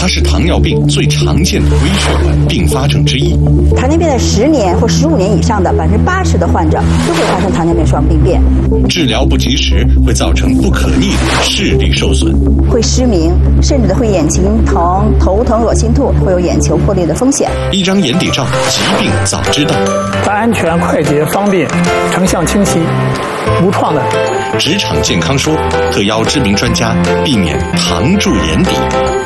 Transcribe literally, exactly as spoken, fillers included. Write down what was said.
它是糖尿病最常见的微血管并发症之一。 糖尿病在十年或十五年以上的百分之八十的患者都会发生糖尿病双病变。 治疗不及时会造成不可逆的视力受损， 会失明，甚至会眼睛疼、头疼、恶心吐，会有眼球破裂的风险。 一张眼底照，疾病早知道。 它安全、快捷、方便，成像清晰，无创的。 职场健康说特邀知名专家，避免糖住眼底。